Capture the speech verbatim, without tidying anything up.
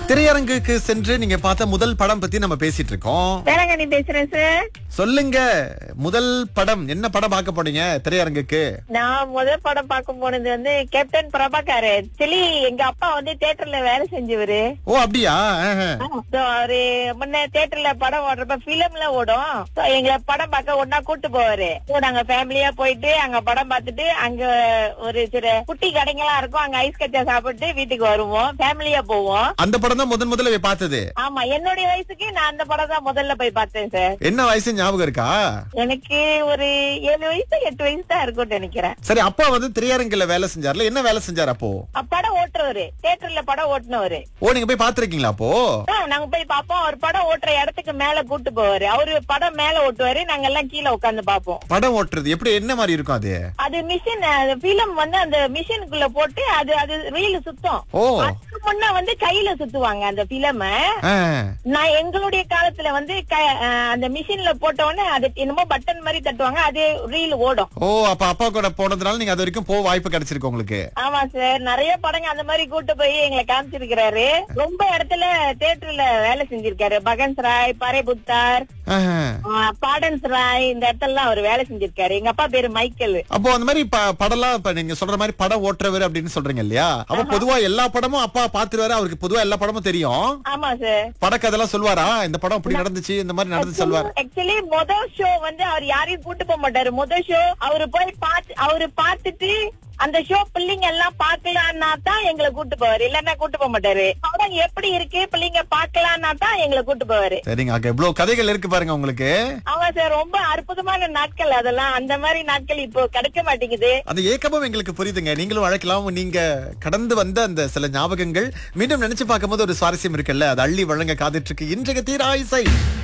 திரையரங்குக்கு சென்று நீங்க பார்த்த முதல் படம் பத்தி நம்ம பேசிட்டு இருக்கோம். வேளாங்கண்ணி பேசுறேன் சார். சொல்லுங்க, முதல் படம் என்ன படம் பார்க்க போனீங்க திரையரங்குக்கு? நான் முதல் படம் பார்க்க போனது வந்து கேப்டன் பிரபாகர். ஆக்சுவலி எங்க அப்பா வந்து தியேட்டர்ல வேலை செஞ்சவரு. ஓ அப்படியா? ஆஹா. So, அவரு முன்ன தியேட்டர்ல படம் ஓடுறப்ப பிலிம்ல ஓடும். So, எங்களை படம் பார்க்க ஒன்னா கூட்டு போவாரு. So, நாங்க ஃபேமிலியா போயிட்டு அங்க படம் பார்த்துட்டு அங்க ஒரு சில குட்டி கடைங்கெல்லாம் இருக்கும். அங்க ஐஸ் கச்சா சாப்பிட்டு வீட்டுக்கு வருவோம். ஃபேமிலியா போவோம். அந்த படம் தான் முதன் முதல்ல போய் பார்த்தது? ஆமா, என்னுடைய வயசுக்கு நான் அந்த படம் தான் முதல்ல போய் பார்த்தேன் சார். என்ன வயசு ஞாபகம் இருக்கா? எனக்கு ஒரு ஏழு வயசு எட்டு வயசு தான் இருக்கும்னு நினைக்கிறேன். சரி, அப்பா வந்து திரையரங்குல வேலை செஞ்சார்ல, என்ன வேலை செஞ்சார் அப்போ? படம் ஓட்டுறவரு, தியேட்டர்ல படம் ஓட்டுனவரு. ஓ, நீங்க போய் பாத்துருக்கீங்களா அப்போ? ஆ, நாங்க போய் பாப்போம். அவர் படம் ஓட்டுற இடத்துக்கு மேல கூட்டு போவாரு. அவரு படம் மேல ஓட்டுவாரு, நாங்க எல்லாம் கீழே உட்கார்ந்து பாப்போம். படம் ஓட்டுறது எப்படி, என்ன மாதிரி இருக்கும் அது? அது மிஷின் பிலிம் வந்து அந்த மிஷினுக்குள்ள போட்டு அது அது ரீல் சுத்தம். ஓ, அதுக்கு முன்ன வந்து கையில சுத்துவாங்க அந்த பிலிம. ஆ. நான் எங்களுடைய காலத்துல வந்து க- அஹ் அந்த மிஷின்ல போட்ட உடனே அது என்னமோ பட்டன் மாதிரி தட்டுவாங்க, அது ரீல் ஓடும். ஓ, அப்ப அப்பா கூட போனதுனால நீங்க அது வரைக்கும் போக வாய்ப்பு கிடைச்சிருக்கு உங்களுக்கு. ஆமா சார், நிறைய படங்க அந்த மாதிரி கூட்டு போய் எங்களை காமிச்சிருக்கிறாரு. ரொம்ப இடத்துல தியேட்டர்ல வேலை செஞ்சிருக்காரு. பகன்ஸ் ராய், பரேபுத்தார், ஆஹா. பாடன்ஸ் ராய், இந்த இடத்துல அவர் வேலை செஞ்சிருக்காரு. எங்க அப்பா பேரு மைக்கேல். அப்போ அந்த மாதிரி ப- படம்லாம் இப்ப நீங்க சொல்ற மாதிரி படம் ஓட்டுறவர் அப்படின்னு சொல்றீங்க இல்லையா? அப்ப பொதுவா எல்லா படமும் அப்பா பாத்துருவாரு, அவருக்கு பொதுவா எல்லா படமும் தெரியும். ஆமா சார். படக்கதெல்லாம் சொல்வாரா? இந்த படம் இப்படி நடந்துச்சு, இந்த மாதிரி நடந்து சொல்வார்? ஆக்சுவலி முதல் ஷோ வந்து அவர் யாரையும் கூட்டு போக மாட்டாரு. முதல் ஷோ அவரு போய் பாத்து அவரு பாத்துட்டு அந்த ஷோ பிள்ளைங்க எல்லாம் பாக்கலான்னா தான் எங்களை கூட்டு போவாரு, இல்லன்னா கூட்டு போக மாட்டாரு. படம் எப்படி இருக்கு பிள்ளைங்க பாக்கலான்னா தான் எங்களை கூட்டு போவாரு. சரிங்க, அங்க இவ்வளவு கதைகள் இருக்கு பாருங்க உங்களுக்கு. ஆமா சார், ரொம்ப அற்புதமான நாட்கள் அதெல்லாம். அந்த மாதிரி நாட்கள் இப்போ கிடைக்க மாட்டேங்குது. அந்த ஏக்கமும் எங்களுக்கு புரியுதுங்க. நீங்களும் அழைக்கலாம். நீங்க கடந்து வந்த அந்த சில ஞாபகங்கள் மீண்டும் நினைச்சு பார்க்கும்போது ஒரு சுவாரஸ்யம் இருக்குல்ல, அது அள்ளி வழங்க காத்துட்டு இருக்கு இன்றைய தீராயிசை.